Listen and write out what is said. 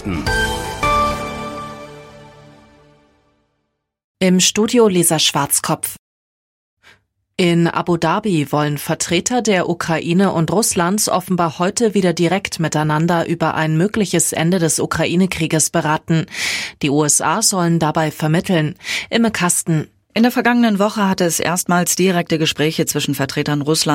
Nachrichten. Im Studio Lisa Schwarzkopf. In Abu Dhabi wollen Vertreter der Ukraine und Russlands offenbar heute wieder direkt miteinander über ein mögliches Ende des Ukraine-Krieges beraten. Die USA sollen dabei vermitteln. Imme Kasten. In der vergangenen Woche hatte es erstmals direkte Gespräche zwischen Vertretern Russlands